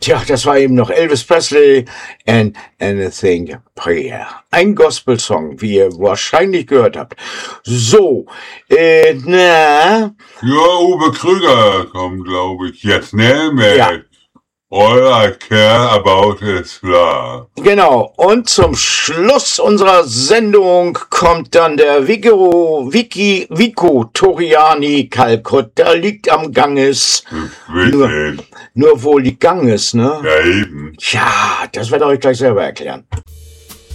Tja, das war eben noch Elvis Presley and Anything Prayer. Ein Gospel-Song, wie ihr wahrscheinlich gehört habt. So, Ja, Uwe Krüger kommt, glaube ich, jetzt, ne? Mit Ja. All I Care About Is Love. Genau. Und zum Schluss unserer Sendung kommt dann der Vico Toriani Kalkutta, liegt am Ganges. Witzig. Nur wo liegt Ganges, ne? Ja, eben. Ja, das werde ich euch gleich selber erklären.